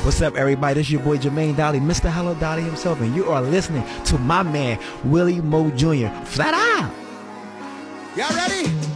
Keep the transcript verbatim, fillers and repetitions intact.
What's up, everybody? This is your boy Jermaine Dolly, Mister Hello Dolly himself, and you are listening to my man Willie Mo Junior Flat out. Y'all ready?